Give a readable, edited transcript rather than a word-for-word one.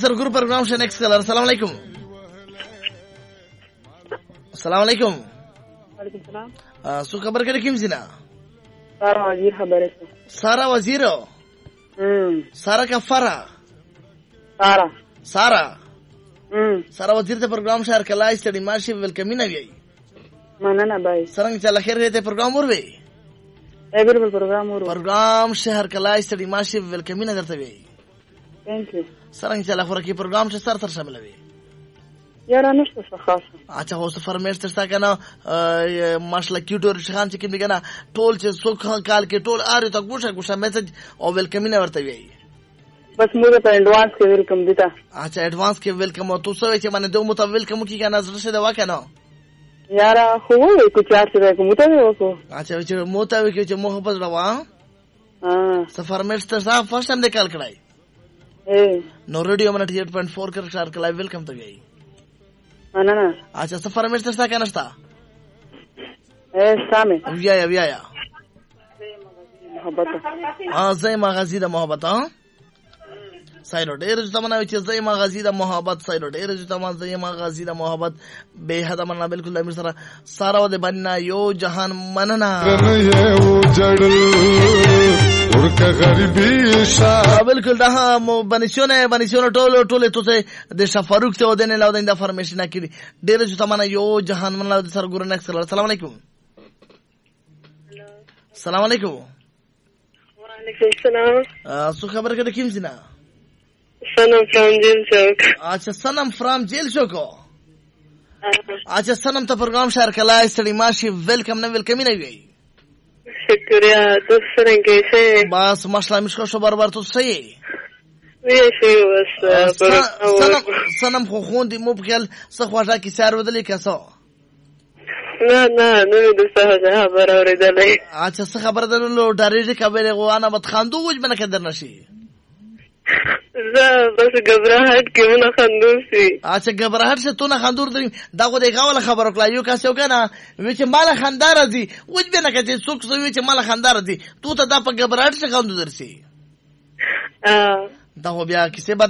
سره ګروپ پروګرام شه نیکست کلر. السلام علیکم. السلام علیکم. وعلیکم السلام. سو خبر کړه کیم زینا؟ سارا وزیر خبره ده. سارا وزیرو. سارا کفاره. سارا وزیر ته پروګرام شهر کلای سټډي مارشي ویلکمینه وی. مننه بای. څنګه چل خیر ته پروګرام ور وی؟ ایبر پروګرام شهر کلای سټډي مارشي ویلکمینه درته وی. ثانک یو. څنګه چل خور کی پروګرام شه سر شامل وی. یاره نشته څه خاص. اچھا اوس فرمیش ترستا کنه ماشله کیوټور شخان چې کیندګه نه ټول چې څوک کال کې ټول اره ته ګوشه میسج او ویلکمینه ورته وی. بس موږ په ایڈوانس کې ویلکم دیتا. اچھا ایڈوانس کې ویلکم او تاسو چې باندې دوه مو ته ویلکم کی کنه زړه شه دا وکنه. یاره خو وې کو چار څه کوم ته وکړو. اچھا چې مو ته وکړو چې محبت روا. فرمیش ترستا فرست ټایم دې کال کړای. نو ریډیو منټ 8.4 کر شهر کلای ویلکم ته وی. مننه. اچھا سفر میں ترستا کنه شتا. سامي ویا محبت. زي مغازي د محبت. سایرو ډېر زمانه چې زي مغازي د محبت سایرو ډېر زمانه زي مغازي د محبت به حد مننه بالکل امیر سره سارا ود بننا یو جهان مننه. ورکه غریبی شاه بالکل ده بنشونه ټوله ته د شفاروق ته ودنه لاو د انفارمیشن کړي ډېر زمانه یو جهان مننه د سر ګور نیکست. السلام علیکم. السلام علیکم. وعلیکم السلام. سو خبر کړه کیم سینا؟ سنم فرام جیل چوک. اچھا سنم فرام جیل چوک. اچھا سنم ته پروګرام شهر کلای سټډي مارشي ویلکم نه ویلکم نه وی. شکریہ. تو څنګه شې؟ بس ماشاءالله مشکو شو برابر تو صحیح. وی شي بس سنم خو خوند مو بخل څه خواږه کی سار ودلې کسو. نه د څه خبر اوریدلې. اچھا څه خبر درلو ډارې کبه غو انا بد خاندو وج منه کدر نشي. بس غبرهټ کې ونه خندور سي. اچھا غبرهټ څه تو نه خندور درې دا غو دغه ولا خبر وکړه یو کاسو کنه وچ مال خندار دي وج به نه کته څوک سو وچ مال خندار دي تو ته دا په غبرهټ څه خندو درسي. دا هو بیا کیسه